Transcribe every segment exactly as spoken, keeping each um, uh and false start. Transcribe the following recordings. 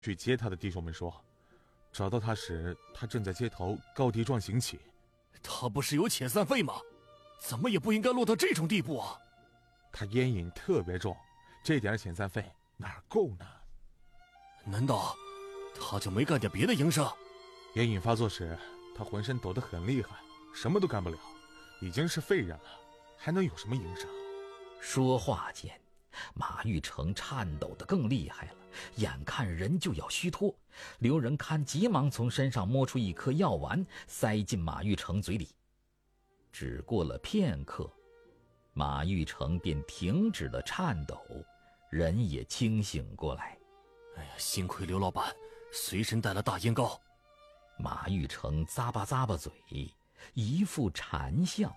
去接他的弟兄们说，找到他时，他正在街头高低撞行乞。 他不是有遣散费吗？怎么也不应该落到这种地步啊！ 他烟瘾特别重，这点遣散费哪儿够呢？ 难道他就没干点别的营生？ 烟瘾发作时，他浑身抖得很厉害，什么都干不了，已经是废人了，还能有什么营生？ 说话间，马玉成颤抖得更厉害了，眼看人就要虚脱，刘仁堪急忙从身上摸出一颗药丸，塞进马玉成嘴里。只过了片刻，马玉成便停止了颤抖，人也清醒过来。 哎呀，幸亏刘老板随身带了大烟膏。 马玉成咂巴咂巴嘴，一副馋相。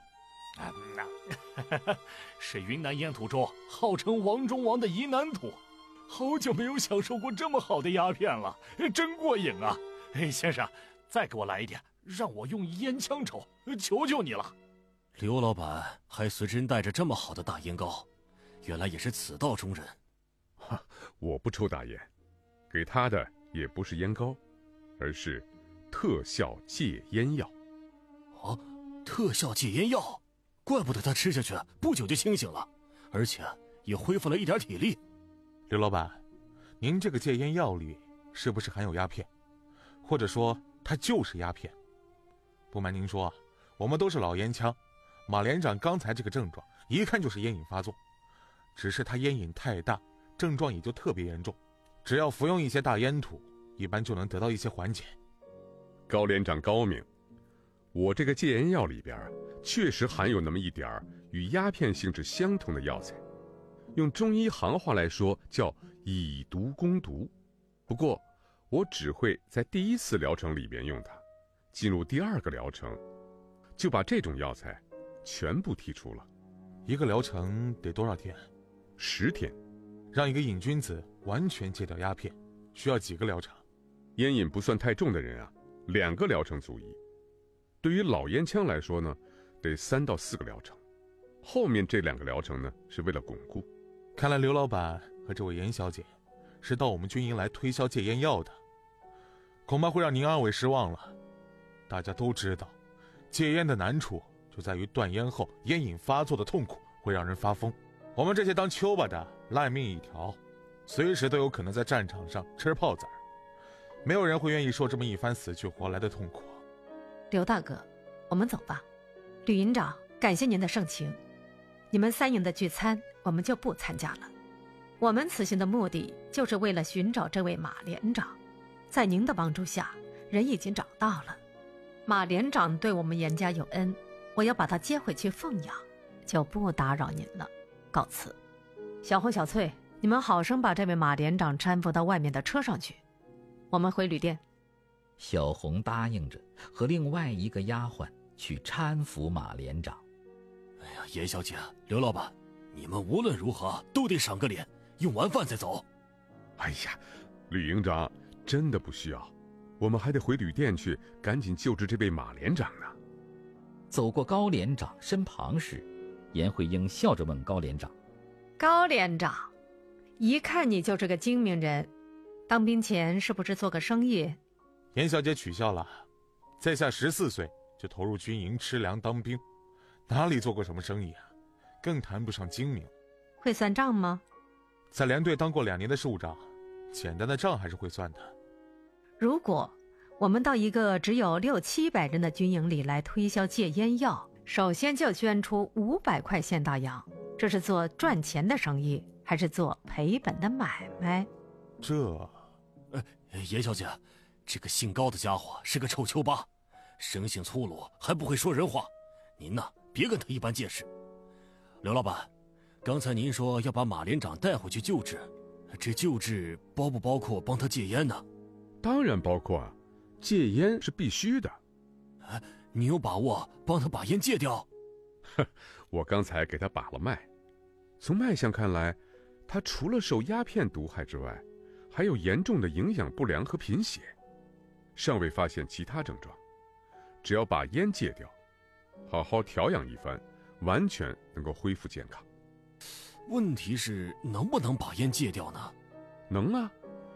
是云南烟土中号称王中王的宜南土，好久没有享受过这么好的鸦片了，真过瘾啊！哎，先生，再给我来一点，让我用烟枪抽，求求你了。刘老板还随身带着这么好的大烟膏，原来也是此道中人。 哈，我不抽大烟，给他的也不是烟膏，而是特效戒烟药。 哦，特效戒烟药，怪不得他吃下去不久就清醒了，而且也恢复了一点体力。 刘老板，您这个戒烟药里是不是含有鸦片？或者说它就是鸦片？不瞒您说啊，我们都是老烟枪，马连长刚才这个症状一看就是烟瘾发作，只是他烟瘾太大，症状也就特别严重，只要服用一些大烟土，一般就能得到一些缓解。 高连长高明，我这个戒烟药里边确实含有那么一点与鸦片性质相同的药材，用中医行话来说叫以毒攻毒。不过我只会在第一次疗程里边用它，进入第二个疗程就把这种药材全部剔除了。 一个疗程得多少天？ 十天。 让一个瘾君子完全戒掉鸦片，需要几个疗程？ 烟瘾不算太重的人啊，两个疗程足矣。对于老烟枪来说呢，得三到四个疗程。后面这两个疗程呢，是为了巩固。 看来刘老板和这位严小姐是到我们军营来推销戒烟药的，恐怕会让您二位失望了。大家都知道，戒烟的难处就在于断烟后烟瘾发作的痛苦会让人发疯。我们这些当丘巴的烂命一条，随时都有可能在战场上吃炮子儿，没有人会愿意受这么一番死去活来的痛苦。 刘大哥，我们走吧。吕营长，感谢您的盛情，你们三营的聚餐我们就不参加了。我们此行的目的就是为了寻找这位马连长，在您的帮助下，人已经找到了。马连长对我们严家有恩，我要把他接回去奉养，就不打扰您了，告辞。小红、小翠，你们好生把这位马连长搀扶到外面的车上去，我们回旅店。 小红答应着，和另外一个丫鬟去搀扶马连长。 哎呀，严小姐、刘老板，你们无论如何都得赏个脸，用完饭再走。 哎呀，吕营长，真的不需要，我们还得回旅店去，赶紧救治这位马连长呢。 走过高连长身旁时，严慧英笑着问高连长： 高连长，一看你就是个精明人，当兵前是不是做个生意？ 严小姐取笑了，在下十四岁就投入军营吃粮当兵，哪里做过什么生意啊，更谈不上精明。 会算账吗？ 在连队当过两年的庶长，简单的账还是会算的。 如果我们到一个只有六七百人的军营里来推销戒烟药，首先就捐出五百块现大洋，这是做赚钱的生意，还是做赔本的买卖？ 这…… 呃，严小姐，这个姓高的家伙是个臭丘巴，生性粗鲁，还不会说人话。您呢，别跟他一般见识。刘老板，刚才您说要把马连长带回去救治，这救治包不包括帮他戒烟呢？ 当然包括啊，戒烟是必须的。 哎，你有把握帮他把烟戒掉？ 我刚才给他把了脉，从脉象看来，他除了受鸦片毒害之外，还有严重的营养不良和贫血，尚未发现其他症状。只要把烟戒掉，好好调养一番，完全能够恢复健康。 问题是能不能把烟戒掉呢？ 能啊，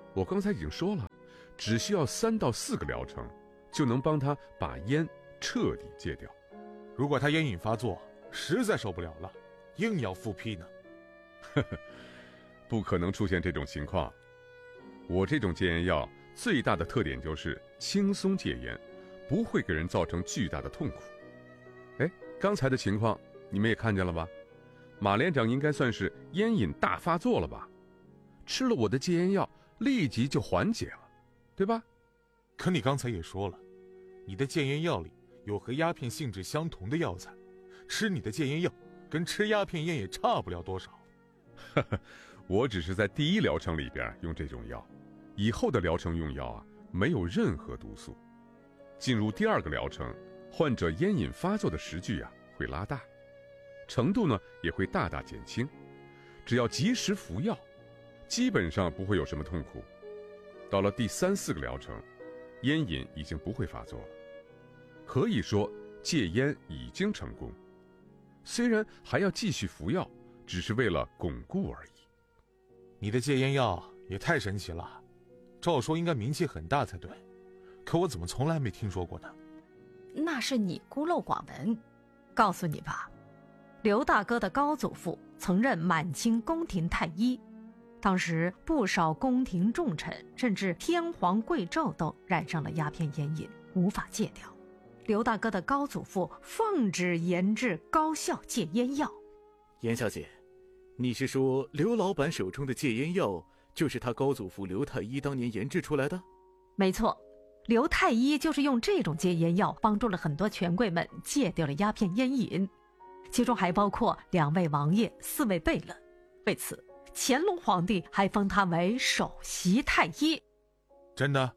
我刚才已经说了，只需要三到四个疗程，就能帮他把烟彻底戒掉。 如果他烟瘾发作，实在受不了了，硬要复批呢？ 呵呵，不可能出现这种情况。我这种戒烟药最大的特点就是轻松戒烟，不会给人造成巨大的痛苦。哎，刚才的情况你们也看见了吧？马连长应该算是烟瘾大发作了吧？吃了我的戒烟药，立即就缓解了，对吧？ 可你刚才也说了，你的戒烟药里有和鸦片性质相同的药材，吃你的戒烟药跟吃鸦片烟也差不了多少。 呵呵，我只是在第一疗程里边用这种药，以后的疗程用药啊，没有任何毒素。进入第二个疗程，患者烟瘾发作的时距啊会拉大，程度呢也会大大减轻。只要及时服药，基本上不会有什么痛苦。到了第三四个疗程，烟瘾已经不会发作了，可以说戒烟已经成功。虽然还要继续服药，只是为了巩固而已。 你的戒烟药也太神奇了，照说应该名气很大才对，可我怎么从来没听说过呢？ 那是你孤陋寡闻。告诉你吧，刘大哥的高祖父曾任满清宫廷太医，当时不少宫廷重臣甚至天皇贵胄都染上了鸦片烟瘾，无法戒掉。刘大哥的高祖父奉旨研制高效戒烟药。 严小姐，你是说刘老板手中的戒烟药就是他高祖父刘太医当年研制出来的？ 没错，刘太医就是用这种戒烟药帮助了很多权贵们戒掉了鸦片烟瘾，其中还包括两位王爷、四位贝勒。为此，乾隆皇帝还封他为首席太医。 真的？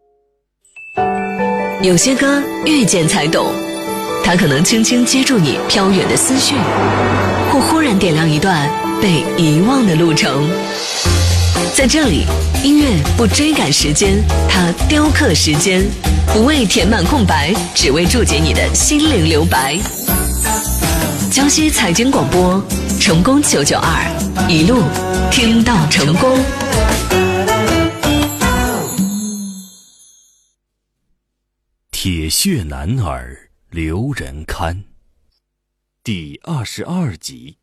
有些歌遇见才懂，它可能轻轻接住你飘远的思绪，或忽然点亮一段被遗忘的路程。在这里，音乐不追赶时间，它雕刻时间，不为填满空白，只为注解你的心灵留白。江西财经广播，成功九九二，一路听到成功。 铁血男儿刘仁堪，第二十二集。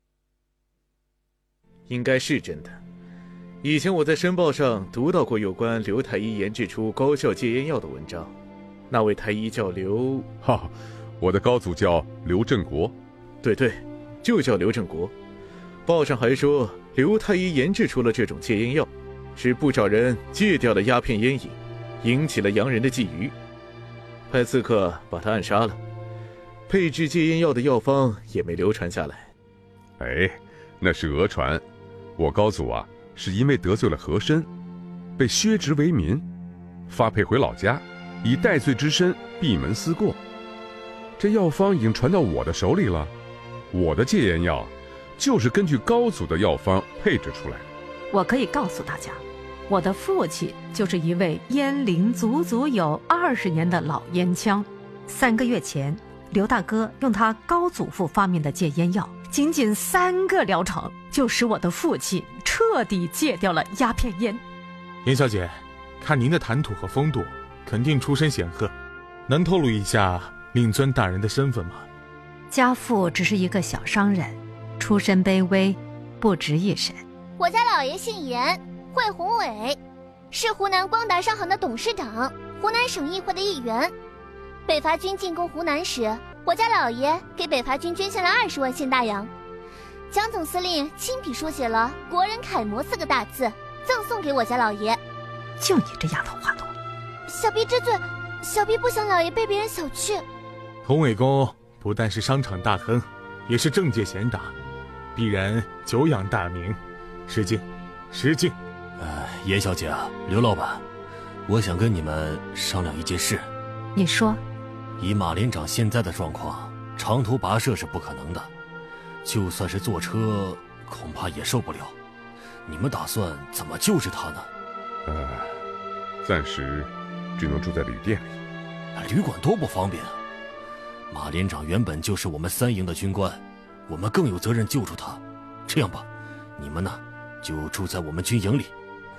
应该是真的。以前我在申报上读到过有关刘太医研制出高效戒烟药的文章，那位太医叫刘…… 哈，我的高祖叫刘振国。 对对，就叫刘振国。报上还说刘太医研制出了这种戒烟药，使不少人戒掉了鸦片烟瘾，引起了洋人的觊觎，派刺客把他暗杀了。配制戒烟药的药方也没流传下来。 哎，那是讹传。我高祖啊，是因为得罪了和珅，被削职为民，发配回老家，以戴罪之身闭门思过。这药方已经传到我的手里了，我的戒烟药就是根据高祖的药方配制出来的。 我可以告诉大家，我的父亲就是一位烟龄足足有二十年的老烟枪。三个月前，刘大哥用他高祖父发明的戒烟药，仅仅三个疗程就使我的父亲彻底戒掉了鸦片烟。 严小姐，看您的谈吐和风度，肯定出身显赫，能透露一下令尊大人的身份吗？ 家父只是一个小商人，出身卑微，不值一审。 我家老爷姓严，讳宏伟，是湖南光达商行的董事长，湖南省议会的议员。北伐军进攻湖南时，我家老爷给北伐军捐献了二十万现大洋，蒋总司令亲笔书写了“国人楷模”四个大字，赠送给我家老爷。 就你这丫头话多。 小婢知罪，小婢不想老爷被别人小觑。 宏伟公不但是商场大亨，也是政界贤达，必然久仰大名。失敬，失敬。 呃，严小姐啊，刘老板，我想跟你们商量一件事。 你说。 以马连长现在的状况，长途跋涉是不可能的，就算是坐车，恐怕也受不了。你们打算怎么救治他呢？ 呃，暂时只能住在旅店里。 旅馆多不方便啊！马连长原本就是我们三营的军官，我们更有责任救出他。这样吧，你们呢，就住在我们军营里，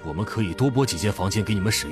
我们可以多拨几间房间给你们使用。